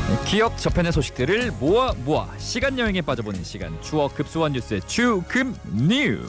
기억 저편의 소식들을 모아 시간 여행에 빠져보는 시간, 추억 급소한 뉴스의 추금뉴.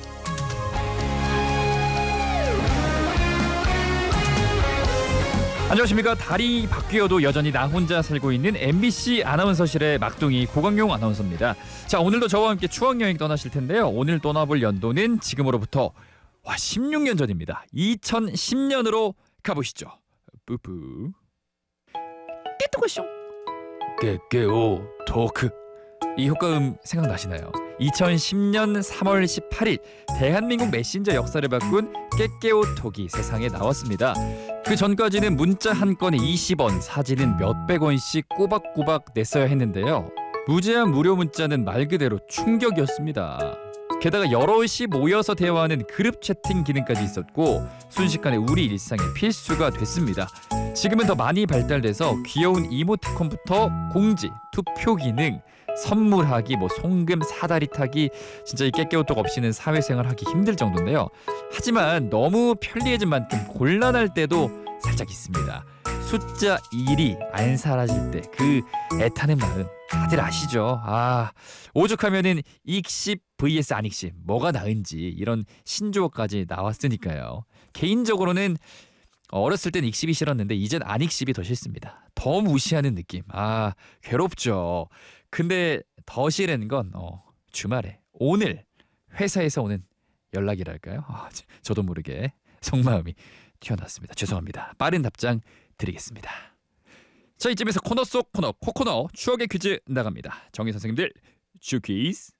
안녕하십니까. 달이 바뀌어도 여전히 나 혼자 살고 있는 MBC 아나운서실의 막둥이 고광용 아나운서입니다. 자, 오늘도 저와 함께 추억 여행 떠나실 텐데요. 오늘 떠나볼 연도는 지금으로부터 16년 전입니다. 2010년으로 가보시죠. 뿌뿌. 깨뚜거숑. 깨깨오 토크. 이 효과음 생각나시나요? 2010년 3월 18일 대한민국 메신저 역사를 바꾼 깨깨오톡이 세상에 나왔습니다. 그 전까지는 문자 한 건에 20원, 사진은 몇백 원씩 꼬박꼬박 냈어야 했는데요. 무제한 무료 문자는 말 그대로 충격이었습니다. 게다가 여럿이 모여서 대화하는 그룹 채팅 기능까지 있었고 순식간에 우리 일상의 필수가 됐습니다. 지금은 더 많이 발달돼서 귀여운 이모티콘부터 공지, 투표 기능, 선물하기, 송금 사다리 타기, 진짜 이 깨깨오톡 없이는 사회생활하기 힘들 정도인데요. 하지만 너무 편리해진 만큼 곤란할 때도 살짝 있습니다. 숫자 1이 안 사라질 때 그 애타는 마음 다들 아시죠? 오죽하면은 익십 vs 안익십 뭐가 나은지 이런 신조어까지 나왔으니까요. 개인적으로는 어렸을 땐 익십이 싫었는데 이젠 안익십이 더 싫습니다. 더 무시하는 느낌. 괴롭죠. 근데 더 싫은 건 주말에 오늘 회사에서 오는 연락이랄까요? 저도 모르게 속마음이 튀어나왔습니다. 죄송합니다. 빠른 답장 드리겠습니다. 자, 이쯤에서 코너 속 코너 코코너 추억의 퀴즈 나갑니다. 정희 선생님들 슈퀴즈.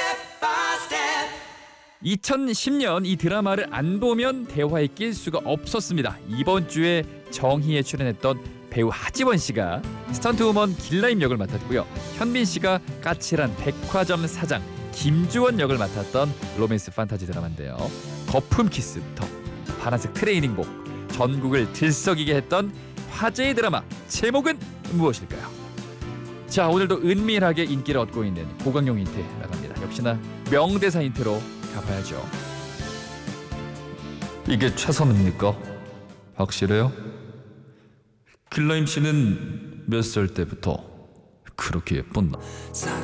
2010년 이 드라마를 안 보면 대화에 낄 수가 없었습니다. 이번 주에 정희에 출연했던 배우 하지원 씨가 스턴트우먼 길라임 역을 맡았고요. 현빈 씨가 까칠한 백화점 사장 김주원 역을 맡았던 로맨스 판타지 드라마인데요. 거품 키스부터 파란색 트레이닝복, 전국을 들썩이게 했던 화제의 드라마 제목은 무엇일까요? 자, 오늘도 은밀하게 인기를 얻고 있는 고광용 힌트 나갑니다. 역시나 명대사 힌트로 가봐야죠. 이게 최선입니까? 확실해요? 길라임 씨는 몇 살 때부터 그렇게 예뻤나?